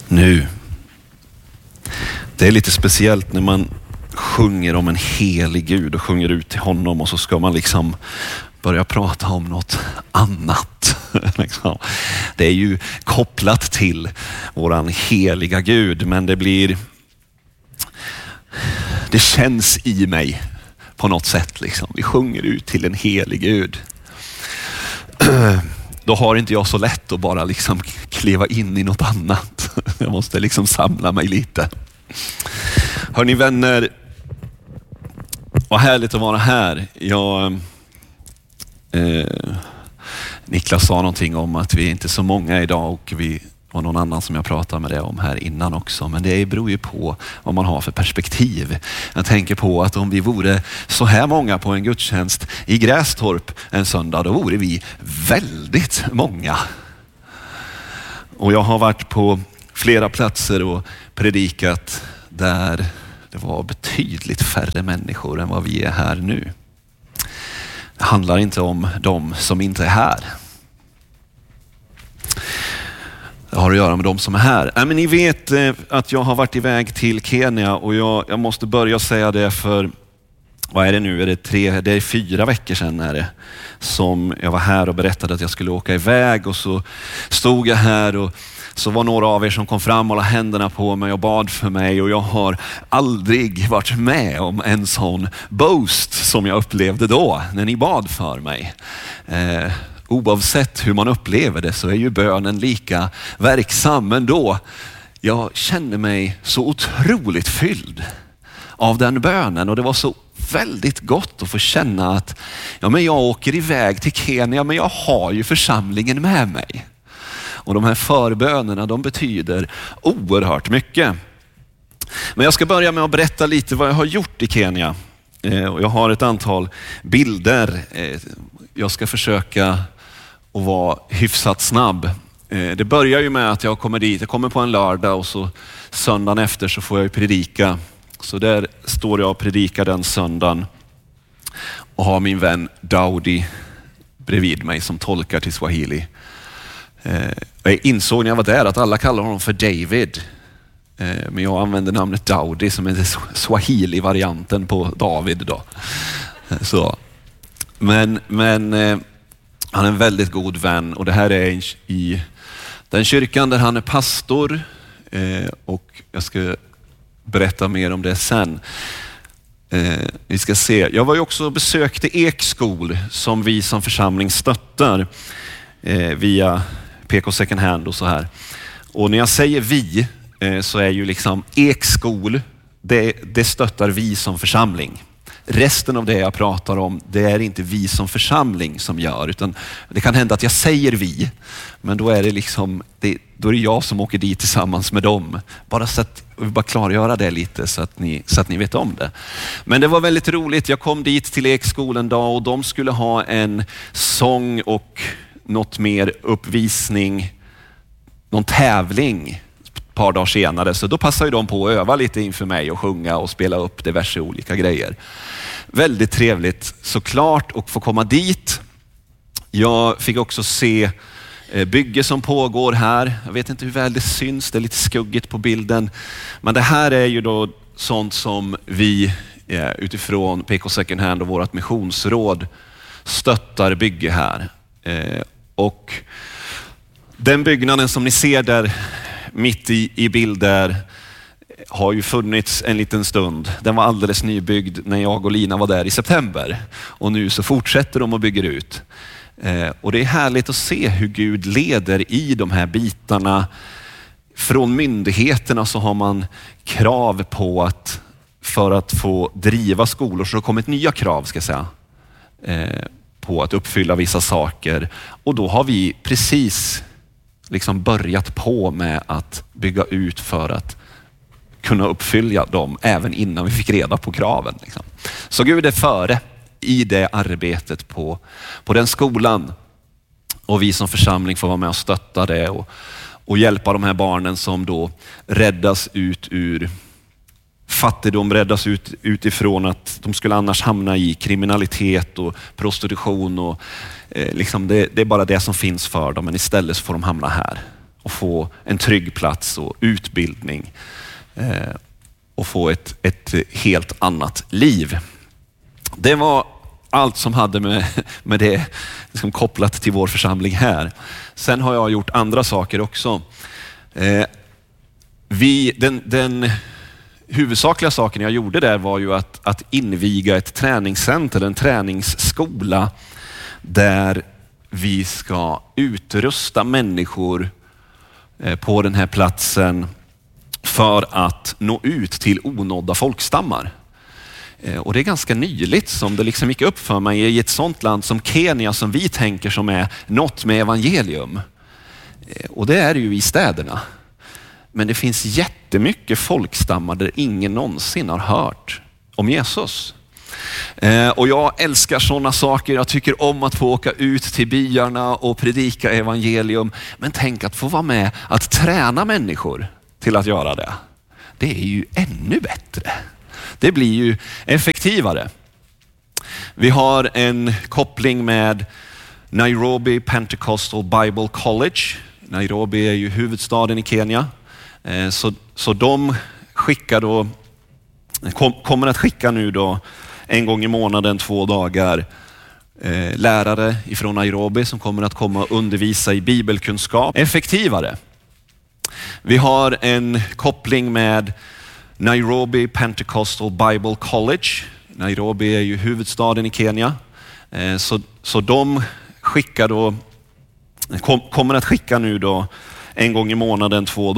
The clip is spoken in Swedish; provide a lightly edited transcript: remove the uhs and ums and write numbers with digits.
nu. Det är lite speciellt när man sjunger om en helig Gud och sjunger ut till honom och så ska man liksom börja prata om något annat. Det är ju kopplat till våran heliga Gud, men det känns i mig på något sätt liksom. Vi sjunger ut till en helig Gud. Då har inte jag så lätt att bara liksom kliva in i något annat. Jag måste liksom samla mig lite. Hörrni vänner, vad härligt att vara här. Niklas sa någonting om att vi är inte så många idag och vi var någon annan som jag pratade med det om här innan också. Men det beror ju på vad man har för perspektiv. Jag tänker på att om vi vore så här många på en gudstjänst i Grästorp en söndag, då vore vi väldigt många. Och jag har varit på flera platser och predikat där det var betydligt färre människor än vad vi är här nu. Det handlar inte om de som inte är här. Det har att göra med de som är här. Men ni vet att jag har varit iväg till Kenya och jag måste börja säga det för, vad är det nu? Det är 4 veckor sedan är det, som jag var här och berättade att jag skulle åka iväg, och så stod jag här och så var några av er som kom fram och la händerna på mig och bad för mig, och jag har aldrig varit med om en sån boast som jag upplevde då när ni bad för mig. Oavsett hur man upplever det så är ju bönen lika verksam, men då jag kände mig så otroligt fylld av den bönen, och det var så väldigt gott att få känna att men jag åker iväg till Kenya, men jag har ju församlingen med mig. Och de här förbönerna, de betyder oerhört mycket. Men jag ska börja med att berätta lite vad jag har gjort i Kenya. Och jag har ett antal bilder. Jag ska försöka att vara hyfsat snabb. Det börjar ju med att jag kommer dit. Jag kommer på en lördag och så söndagen efter så får jag ju predika. Så där står jag och predikar den söndagen och har min vän Daudi bredvid mig som tolkar till swahili. Jag insåg när jag var där att alla kallar honom för David. Men jag använder namnet Daudi som är swahili-varianten på David då. Så. Men han är en väldigt god vän, och det här är i den kyrkan där han är pastor, och jag ska berätta mer om det sen. Vi ska se. Jag var ju också och besökte Ekskol som vi som församling stöttar via PK Second Hand och så här. Och när jag säger vi så är ju liksom Ekskol, det stöttar vi som församling. Resten av det jag pratar om, det är inte vi som församling som gör, utan det kan hända att jag säger vi, men då är det liksom då är det jag som åker dit tillsammans med dem. Bara så att vi bara klargöra det lite så att ni vet om det. Men det var väldigt roligt. Jag kom dit till Ekskolan en dag och de skulle ha en sång och något mer uppvisning, någon tävling ett par dagar senare. Så då passade de på att öva lite inför mig och sjunga och spela upp diverse olika grejer. Väldigt trevligt såklart att få komma dit. Jag fick också se bygge som pågår här. Jag vet inte hur väl det syns, det är lite skuggigt på bilden. Men det här är ju då sånt som vi utifrån PK Second Hand och vårt missionsråd stöttar bygge här. Och den byggnaden som ni ser där mitt i bilder har ju funnits en liten stund. Den var alldeles nybyggd när jag och Lina var där i september. Och nu så fortsätter de att bygga ut. Och det är härligt att se hur Gud leder i de här bitarna. Från myndigheterna så har man krav på att för att få driva skolor så har kommit nya krav, ska jag säga, på att uppfylla vissa saker. Och då har vi precis liksom börjat på med att bygga ut för att kunna uppfylla dem även innan vi fick reda på kraven. Liksom. Så Gud är före i det arbetet på den skolan. Och vi som församling får vara med och stötta det och hjälpa de här barnen som då räddas ut ur fattigdom, räddas utifrån att de skulle annars hamna i kriminalitet och prostitution och liksom det är bara det som finns för dem, men istället så får de hamna här och få en trygg plats och utbildning och få ett helt annat liv. Det var allt som hade med det liksom kopplat till vår församling här. Sen har jag gjort andra saker också. Den huvudsakliga saken jag gjorde där var ju att inviga ett träningscenter, en träningsskola där vi ska utrusta människor på den här platsen för att nå ut till onådda folkstammar. Och det är ganska nyligt som det liksom gick upp för mig i ett sånt land som Kenya som vi tänker som är något med evangelium. Och det är ju i städerna. Men det finns jättemycket folkstammar där ingen någonsin har hört om Jesus. Och jag älskar sådana saker. Jag tycker om att få åka ut till byarna och predika evangelium. Men tänk att få vara med att träna människor till att göra det. Det är ju ännu bättre. Det blir ju effektivare. Vi har en koppling med Nairobi Pentecostal Bible College. Nairobi är ju huvudstaden i Kenya. Så de skickar då, kommer att skicka nu då en gång i månaden 2 dagar lärare ifrån Nairobi som kommer att komma och undervisa i bibelkunskap. Effektivare. Vi har en koppling med Nairobi Pentecostal Bible College. Nairobi är ju huvudstaden i Kenya. Så de skickar då, kommer att skicka nu då en gång i månaden 2 dagar.